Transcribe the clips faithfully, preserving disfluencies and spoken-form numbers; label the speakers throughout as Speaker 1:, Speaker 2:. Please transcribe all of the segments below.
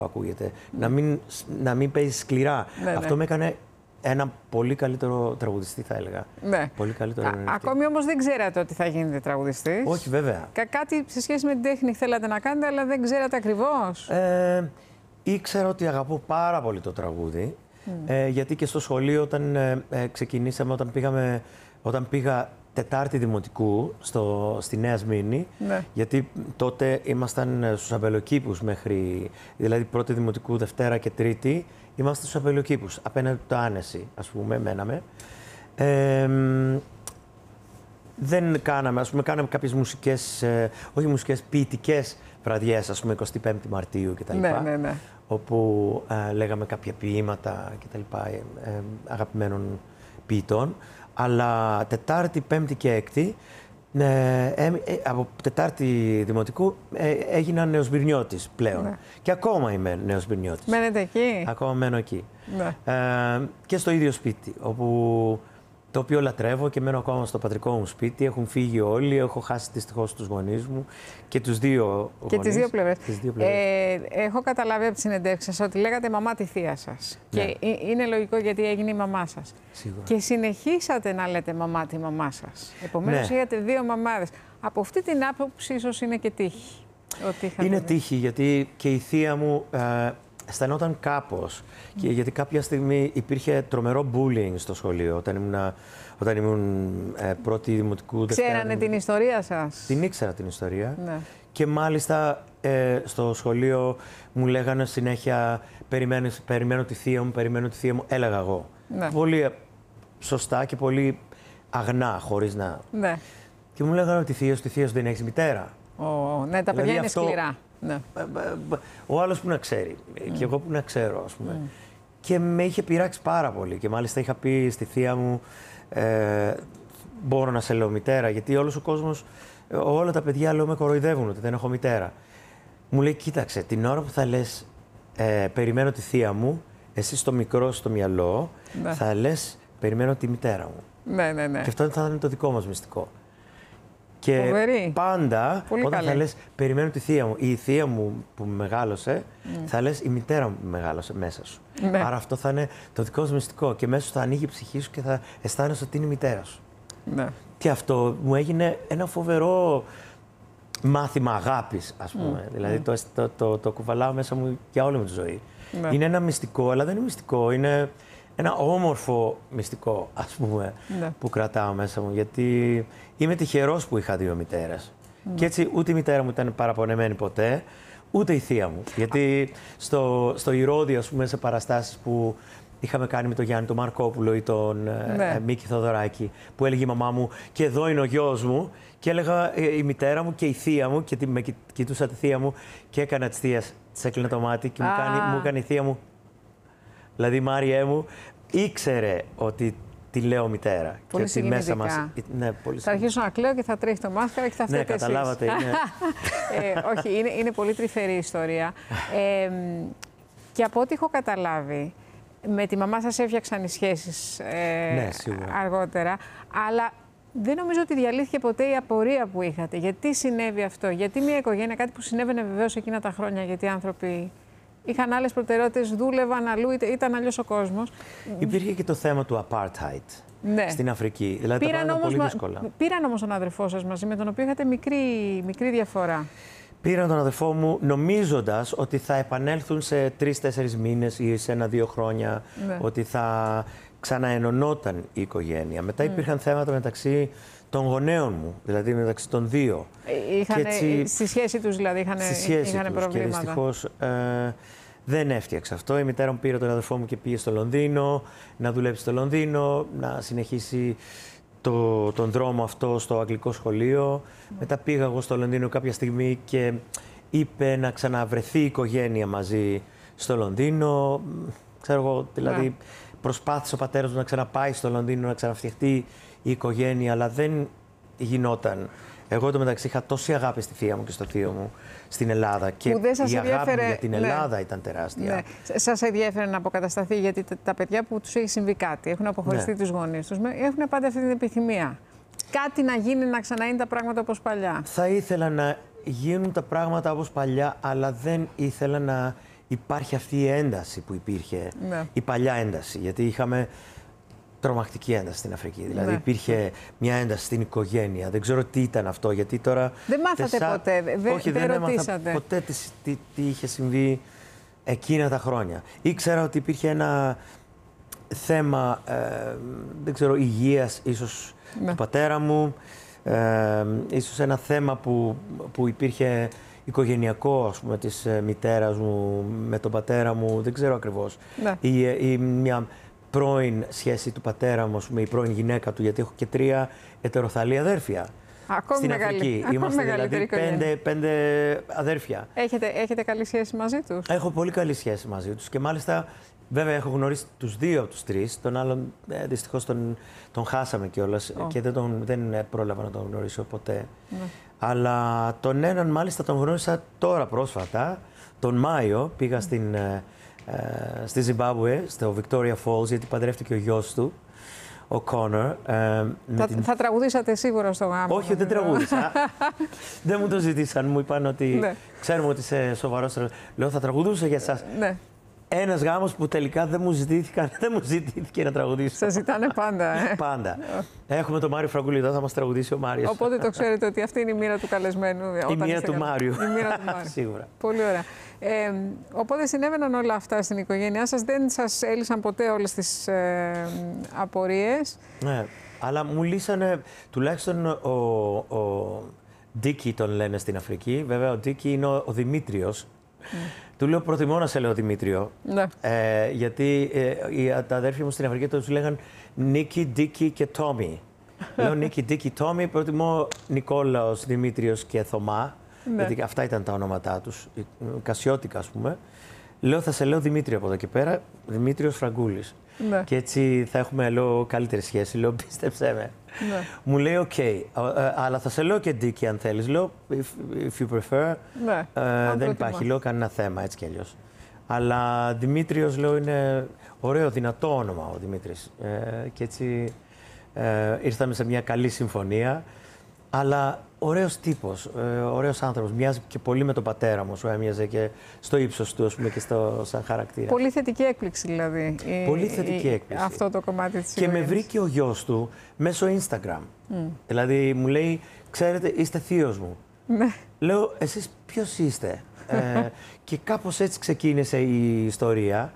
Speaker 1: ακούγεται. Mm. Να, μην, να μην παίζει σκληρά. Ναι, αυτό ναι. με έκανε ένα πολύ καλύτερο τραγουδιστή, θα έλεγα.
Speaker 2: Ναι.
Speaker 1: Πολύ καλύτερο
Speaker 2: Α, ακόμη όμως δεν ξέρατε ότι θα γίνετε τραγουδιστής.
Speaker 1: Όχι, βέβαια.
Speaker 2: Κα, κάτι σε σχέση με την τέχνη θέλατε να κάνετε, αλλά δεν ξέρατε ακριβώς.
Speaker 1: Ε, ήξερα ότι αγαπώ πάρα πολύ το τραγούδι. Mm. Ε, γιατί και στο σχολείο, όταν ε, ε, ξεκινήσαμε, όταν, πήγαμε, όταν πήγα Τετάρτη Δημοτικού στο, στη Νέα Σμήνη, ναι. γιατί τότε ήμασταν στους αμπελοκήπους μέχρι, δηλαδή πρώτη Δημοτικού, Δευτέρα και Τρίτη, είμαστε στους αμπελοκήπους, απέναντι το Άνεση, ας πούμε, μέναμε. Ε, δεν κάναμε, ας πούμε, κάναμε κάποιες μουσικές, ε, όχι μουσικές, ποιητικές βραδιές, ας πούμε, εικοστή πέμπτη Μαρτίου κτλ.
Speaker 2: Ναι, ναι, ναι.
Speaker 1: Όπου ε, λέγαμε κάποια ποίηματα κτλ. Ε, ε, αγαπημένων ποιητών. Αλλά Τετάρτη, Πέμπτη και Έκτη, ε, ε, ε, από Τετάρτη Δημοτικού ε, έγινα νεοσμυρνιώτης πλέον. Ναι. Και ακόμα είμαι νεοσμυρνιώτης.
Speaker 2: Μένετε εκεί?
Speaker 1: Ακόμα μένω εκεί.
Speaker 2: Ναι.
Speaker 1: Ε, και στο ίδιο σπίτι, όπου, το οποίο λατρεύω και μένω ακόμα στο πατρικό μου σπίτι. Έχουν φύγει όλοι, έχω χάσει δυστυχώς τους γονείς μου και τους δύο
Speaker 2: και
Speaker 1: γονείς.
Speaker 2: τις δύο πλευρές.
Speaker 1: Τις δύο πλευρές.
Speaker 2: Ε, έχω καταλάβει από τις συνεντεύξεις σας ότι λέγατε μαμά τη θεία σας. Ναι. Και είναι λογικό γιατί έγινε η μαμά σας.
Speaker 1: Σίγουρα.
Speaker 2: Και συνεχίσατε να λέτε μαμά τη μαμά σας. Επομένως, ναι. είχατε δύο μαμάδες. Από αυτή την άποψη ίσως είναι και τύχη. Ότι
Speaker 1: είναι
Speaker 2: δει.
Speaker 1: τύχη, γιατί και η θεία μου ε, αισθανόταν κάπως. Mm. Και γιατί κάποια στιγμή υπήρχε τρομερό bullying στο σχολείο, όταν ήμουν, όταν ήμουν ε, πρώτη Δημοτικού.
Speaker 2: Ξέρανε
Speaker 1: Δευτέρα,
Speaker 2: την ιστορία σας?
Speaker 1: Την ήξερα την ιστορία.
Speaker 2: Ναι.
Speaker 1: Και μάλιστα ε, στο σχολείο μου λέγανε συνέχεια περιμένω τη θεία μου, περιμένω τη θεία μου. Έλεγα εγώ. Ναι. Πολύ σωστά και πολύ αγνά, χωρίς να...
Speaker 2: Ναι.
Speaker 1: Και μου λέγανε ότι τη θεία σου, τη θεία σου δεν έχεις μητέρα.
Speaker 2: Oh, ναι, τα παιδιά δηλαδή είναι αυτό... σκληρά. Ναι.
Speaker 1: Ο άλλος που να ξέρει mm. και εγώ που να ξέρω, ας πούμε. Mm. Και με είχε πειράξει πάρα πολύ. Και μάλιστα είχα πει στη θεία μου, ε, μπορώ να σε λέω μητέρα, γιατί όλος ο κόσμος, όλα τα παιδιά, λέω, με κοροϊδεύουν ότι δεν έχω μητέρα. Μου λέει, κοίταξε, την ώρα που θα λες, ε, περιμένω τη θεία μου, εσύ στο μικρό στο μυαλό, ναι. θα λες, περιμένω τη μητέρα μου.
Speaker 2: Ναι, ναι, ναι.
Speaker 1: Και αυτό θα είναι το δικό μας μυστικό. Και
Speaker 2: Φοβερή.
Speaker 1: πάντα,
Speaker 2: πολύ
Speaker 1: όταν
Speaker 2: καλή.
Speaker 1: θα λες, περιμένω τη θεία μου, ή η θεία μου που με μεγάλωσε, mm. θα λες, η μητέρα μου που με μεγάλωσε μέσα σου. Ναι. Άρα αυτό θα είναι το δικό σου μυστικό. Και μέσα σου θα ανοίγει η ψυχή σου και θα αισθάνεσαι ότι είναι η μητέρα σου.
Speaker 2: Ναι.
Speaker 1: Και αυτό μου έγινε ένα φοβερό μάθημα αγάπης, ας πούμε. Mm. Δηλαδή, mm. το, το, το, το κουβαλάω μέσα μου για όλη μου τη ζωή. Ναι. Είναι ένα μυστικό, αλλά δεν είναι μυστικό. Είναι ένα όμορφο μυστικό, ας πούμε, ναι. που κρατάω μέσα μου. Γιατί είμαι τυχερός που είχα δύο μητέρες. Mm. Και έτσι ούτε η μητέρα μου ήταν παραπονεμένη ποτέ, ούτε η θεία μου. Γιατί στο, στο Ηρώδειο, ας πούμε, σε παραστάσεις που είχαμε κάνει με τον Γιάννη τον Μαρκόπουλο ή τον ναι. ε, Μίκη Θοδωράκη, που έλεγε η μαμά μου και εδώ είναι ο γιος μου, και έλεγα ε, η μητέρα μου και η θεία μου, και με κοιτούσα τη θεία μου και έκανα της θείας, της έκλεινε το μάτι και μου, κάνει, μου έκανε η θεία μου, δηλαδή η Μάριέ μου, ήξερε ότι τη λέω μητέρα.
Speaker 2: Πολύ
Speaker 1: και ότι μέσα μας, ναι, πολύ
Speaker 2: θα αρχίσω να κλαίω και θα τρέχει το μάσκαρα και θα φταίτε
Speaker 1: ναι,
Speaker 2: εσείς.
Speaker 1: καταλάβατε. Είναι...
Speaker 2: ε, όχι, είναι, είναι πολύ τρυφερή η ιστορία. Ε, και από ό,τι έχω καταλάβει, με τη μαμά σας έφτιαξαν οι σχέσεις ε,
Speaker 1: ναι,
Speaker 2: αργότερα, αλλά δεν νομίζω ότι διαλύθηκε ποτέ η απορία που είχατε. Γιατί συνέβη αυτό, γιατί μια οικογένεια, κάτι που συνέβαινε βεβαίως εκείνα τα χρόνια, γιατί οι άνθρωποι είχαν άλλες προτεραιότητες, δούλευαν αλλού, ήταν αλλιώς ο κόσμος.
Speaker 1: Υπήρχε και το θέμα του apartheid ναι. στην Αφρική. Δηλαδή
Speaker 2: πήραν
Speaker 1: τα
Speaker 2: όμως,
Speaker 1: πολύ δύσκολα.
Speaker 2: Πήραν όμως τον αδερφό σας μαζί, με τον οποίο είχατε μικρή, μικρή διαφορά. Πήραν
Speaker 1: τον αδερφό μου νομίζοντας ότι θα επανέλθουν σε τρεις-τέσσερις μήνες ή σε ένα-δύο χρόνια, ναι. ότι θα ξαναενωνόταν η οικογένεια. Μετά υπήρχαν mm. θέματα μεταξύ των γονέων μου, δηλαδή μεταξύ των δύο.
Speaker 2: Είχαν, έτσι, στη σχέση τους δηλαδή είχαν, είχαν προβλήματα.
Speaker 1: Και δυστυχώς ε, δεν έφτιαξε αυτό. Η μητέρα μου πήρε τον αδερφό μου και πήγε στο Λονδίνο, να δουλέψει στο Λονδίνο, να συνεχίσει το, τον δρόμο αυτό στο αγγλικό σχολείο. Mm. Μετά πήγα εγώ στο Λονδίνο κάποια στιγμή και είπε να ξαναβρεθεί η οικογένεια μαζί στο Λονδίνο. Ξέρω εγώ, δηλαδή yeah. προσπάθησε ο πατέρας μου να ξαναπάει στο Λονδίνο, να ξαναφτιαχτεί η οικογένεια, αλλά δεν γινόταν. Εγώ εντωμεταξύ είχα τόση αγάπη στη θεία μου και στο θείο μου στην Ελλάδα. Και η
Speaker 2: ενδιέφερε...
Speaker 1: αγάπη μου για την Ελλάδα ναι. ήταν τεράστια.
Speaker 2: Ναι. Σας ενδιέφερε να αποκατασταθεί, γιατί τα παιδιά που τους έχει συμβεί κάτι, έχουν αποχωριστεί ναι. τους γονείς τους, έχουν πάντα αυτή την επιθυμία. Κάτι να γίνει, να ξαναείνουν τα πράγματα όπως παλιά.
Speaker 1: Θα ήθελα να γίνουν τα πράγματα όπως παλιά, αλλά δεν ήθελα να υπάρχει αυτή η ένταση που υπήρχε,
Speaker 2: ναι.
Speaker 1: η παλιά ένταση, γιατί είχαμε τρομακτική ένταση στην Αφρική. Δηλαδή
Speaker 2: ναι.
Speaker 1: υπήρχε μια ένταση στην οικογένεια. Δεν ξέρω τι ήταν αυτό, γιατί τώρα...
Speaker 2: Δεν μάθατε τεσά... ποτέ, δε,
Speaker 1: Όχι,
Speaker 2: δεν,
Speaker 1: δεν
Speaker 2: ρωτήσατε.
Speaker 1: έμαθα ποτέ τι, τι, τι είχε συμβεί εκείνα τα χρόνια. Ήξερα ότι υπήρχε ένα θέμα, ε, δεν ξέρω, υγείας ίσως
Speaker 2: ναι.
Speaker 1: του πατέρα μου, ε, ίσως ένα θέμα που, που υπήρχε οικογενειακό, ας πούμε, της μητέρας μου με τον πατέρα μου, δεν ξέρω ακριβώς.
Speaker 2: Ναι.
Speaker 1: Ή, ή μια πρώην σχέση του πατέρα μου, ας πούμε, η πρώην γυναίκα του, γιατί έχω και τρία ετεροθαλή αδέρφια.
Speaker 2: Ακόμη
Speaker 1: στην
Speaker 2: μεγαλύτερη,
Speaker 1: Αφρική.
Speaker 2: ακόμη
Speaker 1: Είμαστε δηλαδή πέντε, πέντε αδέρφια.
Speaker 2: Έχετε, έχετε καλή σχέση μαζί τους?
Speaker 1: Έχω πολύ καλή σχέση μαζί τους και μάλιστα βέβαια έχω γνωρίσει τους δύο από τους τρεις. Τον άλλον ε, δυστυχώς τον, τον χάσαμε κιόλας oh. και δεν, τον, δεν πρόλαβα να τον γνωρίσω ποτέ. Mm. Αλλά τον έναν μάλιστα τον γνώρισα τώρα πρόσφατα, τον Μάιο. Πήγα mm. στην, ε, ε, στη Ζιμπάμπουε, στο Victoria Falls, γιατί παντρεύτηκε ο γιος του, ο Κόνορ. Ε,
Speaker 2: θα,
Speaker 1: την...
Speaker 2: θα τραγουδήσατε σίγουρα στο γάμο.
Speaker 1: Όχι, δεν τραγούδισα. Δεν μου το ζητήσαν. Μου είπαν ότι
Speaker 2: ναι.
Speaker 1: ξέρουμε ότι είσαι σοβαρός. Λέω, θα τραγουδούσα για εσάς.
Speaker 2: Ναι.
Speaker 1: Ένας γάμος που τελικά δεν μου ζητήθηκαν, δεν μου ζητήθηκε να τραγουδήσω.
Speaker 2: Σας ζητάνε πάντα. Ε.
Speaker 1: Πάντα. Έχουμε τον Μάριο Φραγκούλη εδώ, θα μας τραγουδήσει ο Μάριος.
Speaker 2: Οπότε το ξέρετε ότι αυτή είναι η μοίρα του καλεσμένου.
Speaker 1: Η μοίρα του Μάριου.
Speaker 2: Η μοίρα του Μάριου.
Speaker 1: Σίγουρα.
Speaker 2: Πολύ ωραία. Ε, οπότε συνέβαιναν όλα αυτά στην οικογένειά σας. Δεν σας έλυσαν ποτέ όλες τις ε, απορίες.
Speaker 1: Ναι, αλλά μου λύσανε τουλάχιστον ο, ο Ντίκι τον λένε στην Αφρική. Βέβαια ο Ντίκι είναι ο, ο Δημήτριος. Mm. Του λέω προτιμώ να σε λέω Δημήτριο.
Speaker 2: Ναι.
Speaker 1: Ε, γιατί ε, τα αδέρφια μου στην Αφρική τους λέγαν Νίκη, Ντίκι και Τόμι. Λέω Νίκη, Ντίκι, Τόμι. Προτιμώ Νικόλαος, Δημήτριος και Θωμά. Ναι. Γιατί αυτά ήταν τα ονόματά τους. Κασιώτικα, ας πούμε. Λέω θα σε λέω Δημήτριο από εδώ και πέρα. Δημήτριος Φραγκούλης. Ναι. Και έτσι θα έχουμε λέω, καλύτερη σχέση. Λέω πίστεψέ με. Ναι. Μου λέει οκ, okay, αλλά θα σε λέω και Ντίκι αν θέλεις. Λέω if, if you prefer.
Speaker 2: Ναι.
Speaker 1: Ε, δεν υπάρχει, λέω κανένα θέμα έτσι κι αλλιώς. Αλλά Δημήτριος λέω είναι ωραίο, δυνατό όνομα ο Δημήτρης. Ε, και έτσι ε, ήρθαμε σε μια καλή συμφωνία. Αλλά ωραίος τύπος, ε, ωραίος άνθρωπος. Μοιάζει και πολύ με τον πατέρα μου, σου έμοιαζε και στο ύψος του, ας πούμε, και στο, σαν χαρακτήρα.
Speaker 2: Πολύ θετική έκπληξη, δηλαδή.
Speaker 1: Πολύ θετική
Speaker 2: η,
Speaker 1: έκπληξη.
Speaker 2: Αυτό το κομμάτι της
Speaker 1: Και με βρήκε ο γιος του μέσω Instagram. Mm. Δηλαδή μου λέει, ξέρετε, είστε θείος μου.
Speaker 2: Ναι.
Speaker 1: Λέω, εσείς ποιος είστε. ε, και κάπως έτσι ξεκίνησε η ιστορία.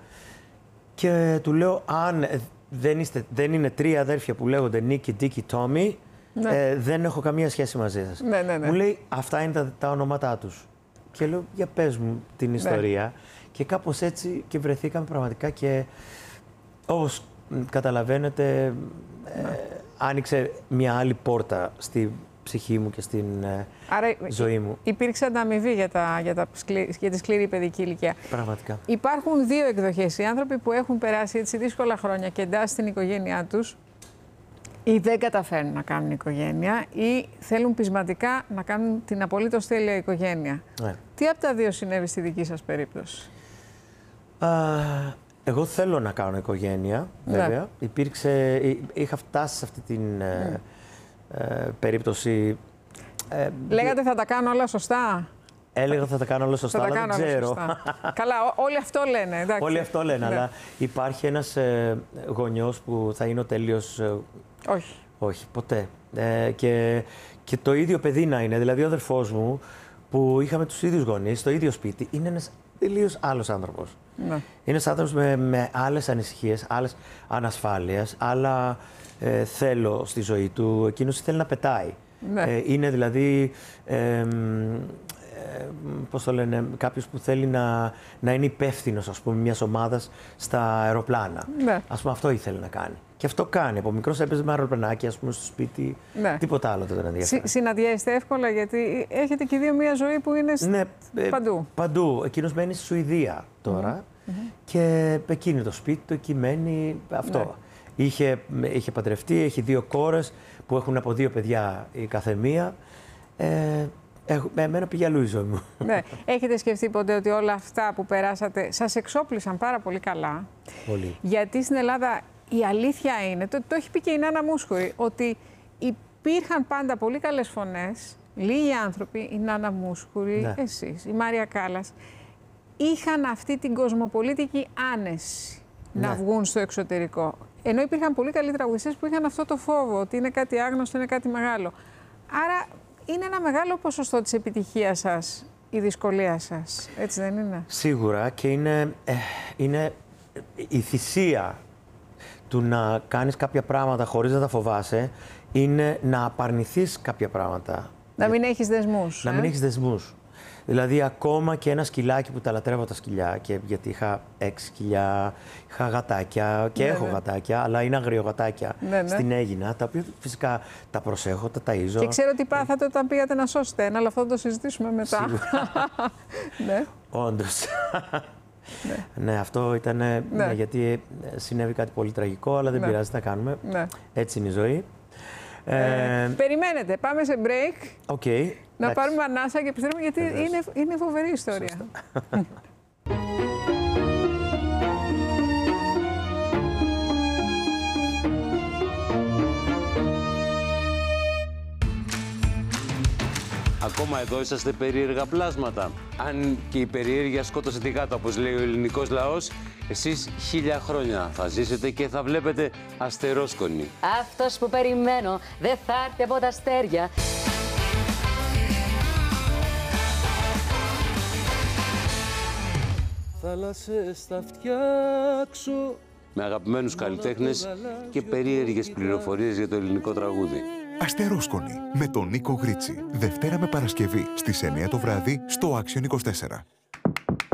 Speaker 1: Και του λέω, αν δεν, είστε, δεν είναι τρία αδέρφια που λέγονται Νίκη, Ντίκι, Τόμι, ναι. ε, δεν έχω καμία σχέση μαζί σας.
Speaker 2: Ναι, ναι, ναι.
Speaker 1: Μου λέει, αυτά είναι τα, τα ονόματά τους. Και λέω, για πες μου την ιστορία. Ναι. Και κάπως έτσι και βρεθήκαμε πραγματικά και όπως καταλαβαίνετε, ναι. ε, άνοιξε μια άλλη πόρτα στη ψυχή μου και στην
Speaker 2: Άρα,
Speaker 1: ζωή μου.
Speaker 2: Υπήρξε ανταμοιβή για, τα, για, τα σκλη, για τη σκληρή παιδική ηλικία.
Speaker 1: Πραγματικά.
Speaker 2: Υπάρχουν δύο εκδοχές. Οι άνθρωποι που έχουν περάσει έτσι δύσκολα χρόνια και εντάσσουν στην οικογένειά τους ή δεν καταφέρνουν να κάνουν οικογένεια ή θέλουν πεισματικά να κάνουν την απολύτως τέλεια οικογένεια. Ναι. Τι από τα δύο συνέβη στη δική σας περίπτωση?
Speaker 1: Α, εγώ θέλω να κάνω οικογένεια, βέβαια. Ναι. Υπήρξε, είχα φτάσει σε αυτή την ναι. ε, ε, περίπτωση. Ε,
Speaker 2: Λέγατε θα τα κάνω όλα σωστά.
Speaker 1: Έλεγα θα τα κάνω όλα σωστά,
Speaker 2: θα
Speaker 1: αλλά
Speaker 2: τα κάνω
Speaker 1: δεν ξέρω.
Speaker 2: Καλά, όλοι αυτό λένε. Εντάξει.
Speaker 1: Όλοι αυτό λένε, ναι. Αλλά υπάρχει ένας ε, γονιός που θα είναι ο τελείως... Ε,
Speaker 2: όχι.
Speaker 1: Όχι, ποτέ. Ε, και, και το ίδιο παιδί να είναι. Δηλαδή ο αδερφός μου που είχαμε τους ίδιους γονείς, στο ίδιο σπίτι, είναι ένας τελείως άλλος άνθρωπος. Ναι. Είναι ένας άνθρωπος με, με άλλες ανησυχίες, άλλες ανασφάλειες, άλλα ε, θέλω στη ζωή του. Εκείνος θέλει να πετάει. Ναι. Ε, είναι δηλαδή... Ε, πώς το λένε, κάποιος που θέλει να, να είναι υπεύθυνος, ας πούμε, μιας ομάδας στα αεροπλάνα. Ναι. Ας πούμε, αυτό ήθελε να κάνει. Και αυτό κάνει. Από μικρός έπαιζε με αεροπλανάκι, ας πούμε, στο σπίτι. Ναι. Τίποτα άλλο δεν τον ενδιαφέρει.
Speaker 2: Συ, συναντιέστε εύκολα, γιατί έχετε και δύο μια ζωή που είναι ναι, παντού.
Speaker 1: Παντού. Εκείνος μένει στη Σουηδία τώρα mm-hmm. και εκεί το σπίτι του, εκεί μένει αυτό. Ναι. Είχε, είχε παντρευτεί, έχει δύο κόρες που έχουν από δύο παιδιά η καθεμία. Ε, Έχω, εμένα πήγε αλλού η ζωή μου.
Speaker 2: Ναι. Έχετε σκεφτεί ποτέ ότι όλα αυτά που περάσατε σας εξόπλισαν πάρα πολύ καλά?
Speaker 1: Πολύ.
Speaker 2: Γιατί στην Ελλάδα η αλήθεια είναι, το, το έχει πει και η Νάνα Μούσχουρη, ότι υπήρχαν πάντα πολύ καλές φωνές, λίγοι άνθρωποι, η Νάνα Μούσχουρη, ναι. εσείς, η Μάρια Κάλλας. είχαν αυτή την κοσμοπολίτικη άνεση
Speaker 1: Ναι.
Speaker 2: να βγουν στο εξωτερικό. Ενώ υπήρχαν πολύ καλοί τραγουδιστές που είχαν αυτό το φόβο, ότι είναι κάτι άγνωστο, είναι κάτι μεγάλο. Άρα είναι ένα μεγάλο ποσοστό της επιτυχίας σας, η δυσκολία σας. Έτσι δεν είναι?
Speaker 1: Σίγουρα, και είναι, ε, είναι η θυσία του να κάνεις κάποια πράγματα χωρίς να τα φοβάσαι, είναι να απαρνηθείς κάποια πράγματα.
Speaker 2: Να μην έχεις δεσμούς.
Speaker 1: Να
Speaker 2: ε?
Speaker 1: μην έχεις δεσμούς. Δηλαδή, ακόμα και ένα σκυλάκι που τα λατρεύω τα σκυλιά, και γιατί είχα έξι σκυλιά, είχα γατάκια και
Speaker 2: Ναι,
Speaker 1: έχω
Speaker 2: ναι.
Speaker 1: γατάκια, αλλά είναι αγριογατάκια
Speaker 2: Ναι, ναι.
Speaker 1: στην Αίγινα, τα οποία φυσικά τα προσέχω, τα ταΐζω.
Speaker 2: Και ξέρω ότι πάθατε όταν πήγατε να σώσετε ένα, αλλά αυτό θα το συζητήσουμε μετά. Ναι.
Speaker 1: Όντως. Ναι, αυτό ήταν
Speaker 2: Ναι.
Speaker 1: ναι, γιατί συνέβη κάτι πολύ τραγικό, αλλά δεν
Speaker 2: Ναι.
Speaker 1: πειράζει, τα κάνουμε.
Speaker 2: Ναι.
Speaker 1: Έτσι είναι η ζωή.
Speaker 2: Ε,
Speaker 1: Ε,
Speaker 2: περιμένετε, πάμε σε break,
Speaker 1: Οκ.
Speaker 2: να
Speaker 1: εντάξει.
Speaker 2: πάρουμε ανάσα και επιστρέφουμε, γιατί
Speaker 1: Βεβαίως.
Speaker 2: είναι, είναι φοβερή ιστορία.
Speaker 3: Ακόμα εδώ είσαστε περίεργα πλάσματα. Αν και η περιέργεια σκότωσε τη γάτα, όπως λέει ο ελληνικός λαός, εσείς χίλια χρόνια θα ζήσετε και θα βλέπετε αστερόσκονη.
Speaker 4: Αυτός που περιμένω δεν θα έρθει από τα αστέρια.
Speaker 3: Θάλασσες θα φτιάξω. Με αγαπημένους καλλιτέχνες και περίεργες πληροφορίες για το ελληνικό τραγούδι.
Speaker 5: Αστερόσκονη με τον Νίκο Γρίτσι. Δευτέρα με Παρασκευή στις εννιά το βράδυ στο Action είκοσι τέσσερα.